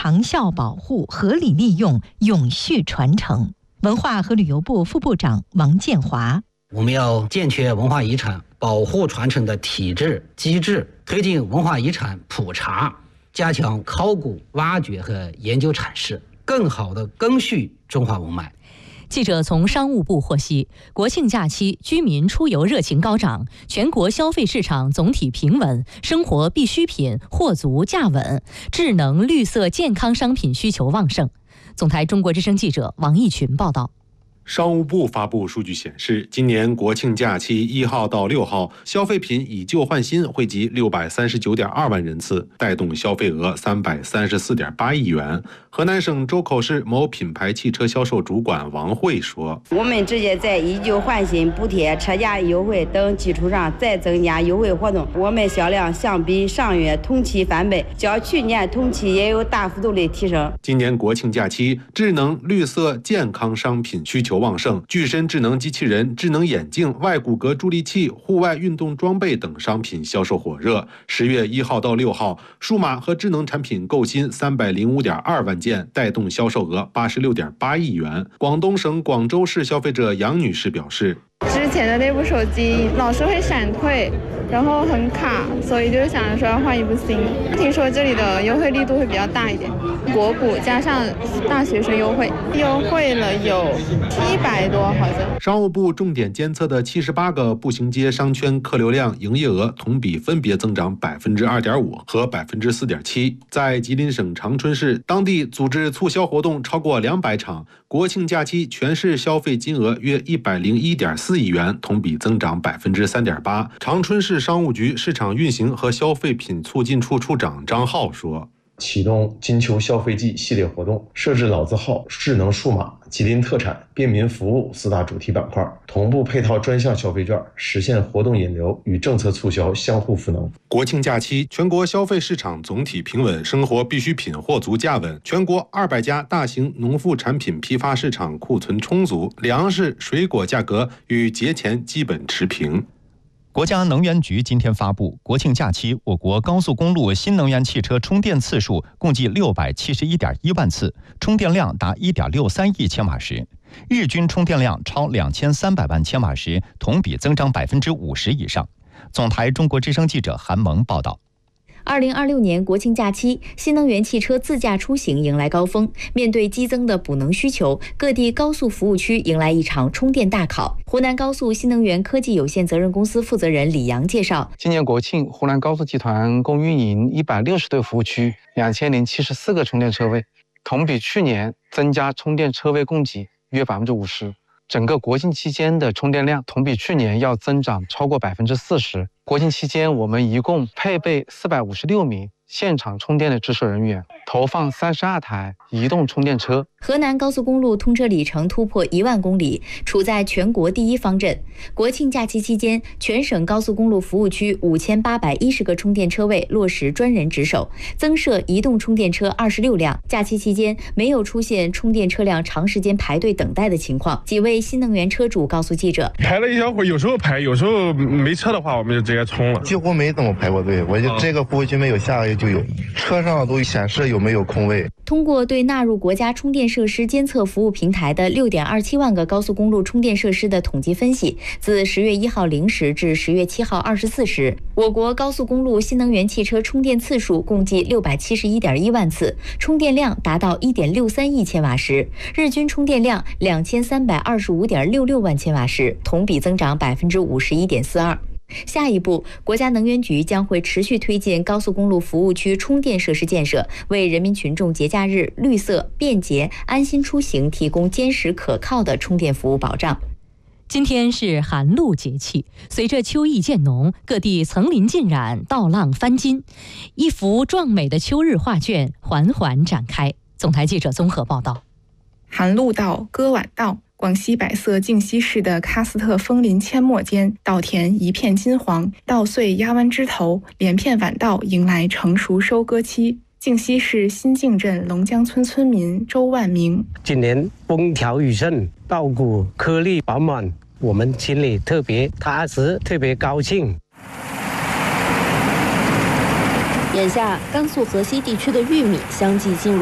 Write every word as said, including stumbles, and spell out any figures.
长效保护、合理利用、永续传承。文化和旅游部副部长王建华： 我们要健全文化遗产保护传承的体制机制，推进文化遗产普查，加强考古挖掘和研究阐释，更好地赓续中华文脉。 记者从商务部获悉，国庆假期居民出游热情高涨，全国消费市场总体平稳，生活必需品货足价稳，智能绿色健康商品需求旺盛。总台中国之声记者王毅群报道。 商务部发布数据显示，今年国庆假期一号到六号，消费品以旧换新惠及六百三十九点二万人次，带动消费额三百三十四点八亿元。河南省周口市某品牌汽车销售主管王慧说：“ 我们直接在以旧换新补贴、车价优惠等基础上再增加优惠活动，我们销量相比上月同期翻倍，较去年同期也有大幅度的提升。” 今年国庆假期，智能、绿色、健康商品需求旺盛，具身智能机器人、智能眼镜、外骨骼助力器、户外运动装备等商品销售火热。十月一号到六号，数码和智能产品购新三百零五点二万件，带动销售额八十六点八亿元。广东省广州市消费者杨女士表示：“ 之前的那部手机老是会闪退，然后很卡，所以就是想着说要换一部新的。听说这里的优惠力度会比较大一点，国补加上大学生优惠，优惠了有一百多好像。” 商务部重点监测的七十八个步行街商圈客流量、营业额同比分别增长百分之二点五和百分之四点七。在吉林省长春市，当地组织促销活动超过两百场，国庆假期全市消费金额约一百零一点四亿元，同比增长百分之三点八。长春市商务局市场运行和消费品促进处处长张浩说：“ 启动金秋消费季系列活动，设置老字号、智能数码、吉林特产、便民服务四大主题板块，同步配套专项消费券，实现活动引流与政策促销相互赋能。” 国庆假期，全国消费市场总体平稳，生活必需品货足价稳。全国二百家大型农副产品批发市场库存充足，粮食、水果价格与节前基本持平。 国家能源局今天发布，国庆假期我国高速公路新能源汽车充电次数共计六百七十一点一万次，充电量达一点六三亿千瓦时，日均充电量超两千三百万千瓦时，同比增长百分之五十以上。总台中国之声记者韩萌报道。 二零二六年国庆假期，新能源汽车自驾出行迎来高峰。面对激增的补能需求，各地高速服务区迎来一场充电大考。湖南高速新能源科技有限责任公司负责人李阳介绍， 今年国庆，湖南高速集团共运营一百六十对服务区，两千零七十四个充电车位，同比去年增加充电车位供给约百分之五十。整个国庆期间的充电量同比去年要增长超过百分之四十。国庆期间，我们一共配备四百五十六名现场充电的值守人员，投放三十二台移动充电车。 河南高速公路通车里程突破一万公里，处在全国第一方阵。国庆假期期间，全省高速公路服务区五千八百一十个充电车位落实专人值守，增设移动充电车二十六辆。假期期间没有出现充电车辆长时间排队等待的情况。几位新能源车主告诉记者， 排了一小会儿，有时候排，有时候没车的话，我们就直接充了， 几乎没怎么排过队。我就这个服务区没有，下个月就有，车上都显示有没有空位。 通过对纳入国家充电设施监测服务平台的六点二七万个高速公路充电设施的统计分析，自十月一号零时至十月七号二十四时，我国高速公路新能源汽车充电次数共计六百七十一点一万次，充电量达到一点六三亿千瓦时，日均充电量两千三百二十五点六六万千瓦时，同比增长百分之五十一点四二。下一步，国家能源局将会持续推进高速公路服务区充电设施建设，为人民群众节假日绿色、便捷、安心出行提供坚实可靠的充电服务保障。 今天是寒露节气，随着秋意渐浓，各地层林尽染，稻浪翻金，一幅壮美的秋日画卷缓缓展开。总台记者综合报道。 寒露到，歌晚到。广西百色靖西市的喀斯特枫林阡陌间，稻田一片金黄，稻穗压弯枝头，连片晚稻迎来成熟收割期。靖西市新靖镇龙江村村民周万明： 今年风调雨顺，稻谷颗粒饱满，我们心里特别踏实，特别高兴。 眼下，甘肃河西地区的玉米相继进入